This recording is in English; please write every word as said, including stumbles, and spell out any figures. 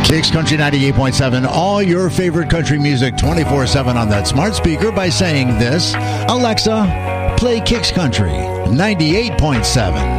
Kicks Country ninety-eight point seven. All your favorite country music twenty-four seven on that smart speaker by saying this. Alexa, play Kicks Country ninety-eight point seven.